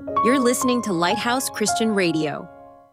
You're listening to Lighthouse Christian Radio.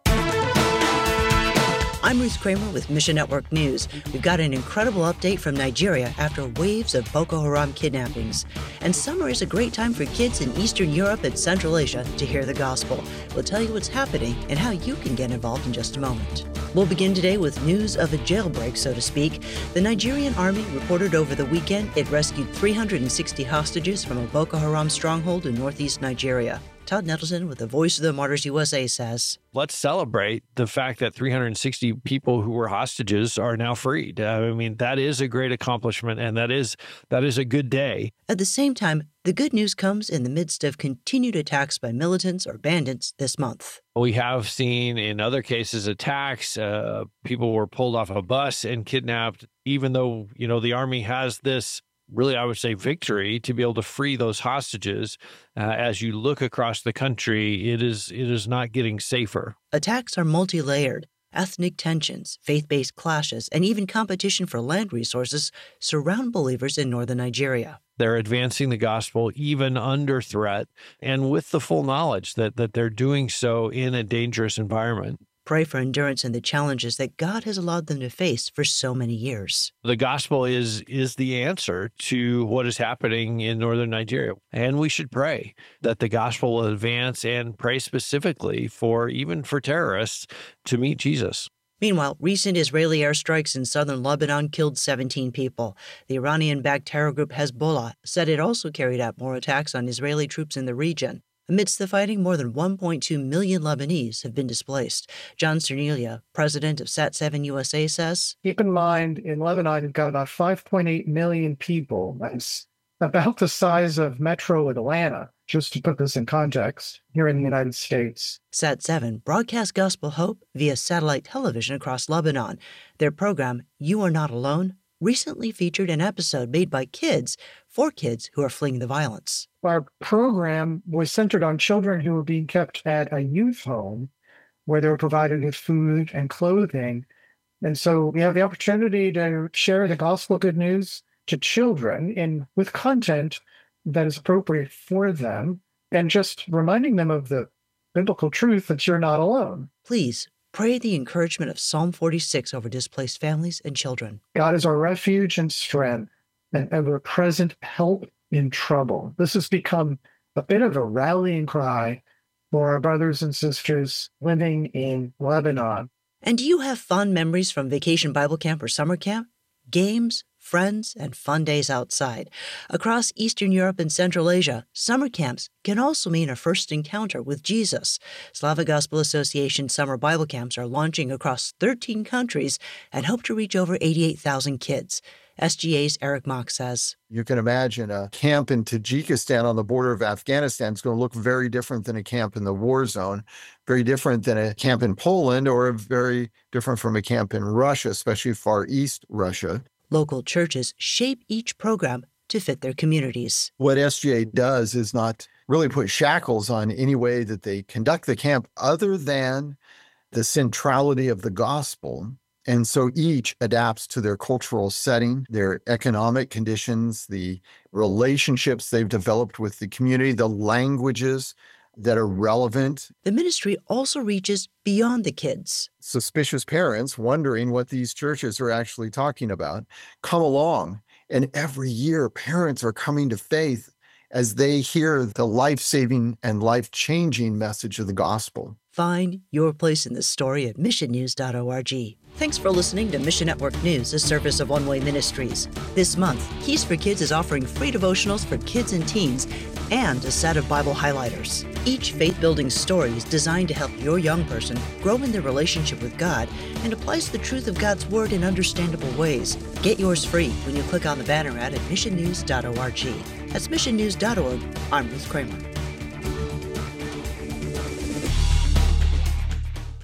I'm Ruth Kramer with Mission Network News. We've got an incredible update from Nigeria after waves of Boko Haram kidnappings. And summer is a great time for kids in Eastern Europe and Central Asia to hear the gospel. We'll tell you what's happening and how you can get involved in just a moment. We'll begin today with news of a jailbreak, so to speak. The Nigerian army reported over the weekend it rescued 360 hostages from a Boko Haram stronghold in northeast Nigeria. Todd Nettleton with the Voice of the Martyrs USA says, let's celebrate the fact that 360 people who were hostages are now freed. I mean, that is a great accomplishment, and that is a good day. At the same time, the good news comes in the midst of continued attacks by militants or bandits this month. We have seen in other cases attacks. People were pulled off a bus and kidnapped, even though, the Army has this really, I would say, victory to be able to free those hostages. As you look across the country, it is not getting safer. Attacks are multi-layered. Ethnic tensions, faith-based clashes, and even competition for land resources surround believers in northern Nigeria. They're advancing the gospel even under threat and with the full knowledge that they're doing so in a dangerous environment. Pray for endurance in the challenges that God has allowed them to face for so many years. The gospel is the answer to what is happening in northern Nigeria. And we should pray that the gospel will advance and pray specifically even for terrorists to meet Jesus. Meanwhile, recent Israeli airstrikes in southern Lebanon killed 17 people. The Iranian-backed terror group Hezbollah said it also carried out more attacks on Israeli troops in the region. Amidst the fighting, more than 1.2 million Lebanese have been displaced. John Cernelia, president of Sat7 USA, says, keep in mind, in Lebanon, you've got about 5.8 million people. That's about the size of Metro Atlanta, just to put this in context, here in the United States. Sat7 broadcasts gospel hope via satellite television across Lebanon. Their program, You Are Not Alone, recently featured an episode made by kids for kids who are fleeing the violence. Our program was centered on children who were being kept at a youth home where they were provided with food and clothing. And so we have the opportunity to share the gospel good news to children with content that is appropriate for them, and just reminding them of the biblical truth that you're not alone. Please pray the encouragement of Psalm 46 over displaced families and children. God is our refuge and strength, and ever-present help in trouble. This has become a bit of a rallying cry for our brothers and sisters living in Lebanon. And do you have fond memories from Vacation Bible Camp or Summer Camp? Games, friends, and fun days outside. Across Eastern Europe and Central Asia, summer camps can also mean a first encounter with Jesus. Slavic Gospel Association summer Bible camps are launching across 13 countries and hope to reach over 88,000 kids. SGA's Eric Mock says, you can imagine a camp in Tajikistan on the border of Afghanistan is going to look very different than a camp in the war zone, very different than a camp in Poland, or very different from a camp in Russia, especially Far East Russia. Local churches shape each program to fit their communities. What SGA does is not really put shackles on any way that they conduct the camp other than the centrality of the gospel. And so each adapts to their cultural setting, their economic conditions, the relationships they've developed with the community, the languages that are relevant. The ministry also reaches beyond the kids. Suspicious parents wondering what these churches are actually talking about come along. And every year, parents are coming to faith as they hear the life-saving and life-changing message of the gospel. Find your place in this story at missionnews.org. Thanks for listening to Mission Network News, a service of One Way Ministries. This month, Keys for Kids is offering free devotionals for kids and teens and a set of Bible highlighters. Each faith-building story is designed to help your young person grow in their relationship with God and applies the truth of God's Word in understandable ways. Get yours free when you click on the banner ad at missionnews.org. That's missionnews.org. I'm Ruth Kramer.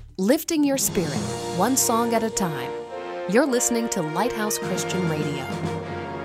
Lifting your spirit, one song at a time. You're listening to Lighthouse Christian Radio.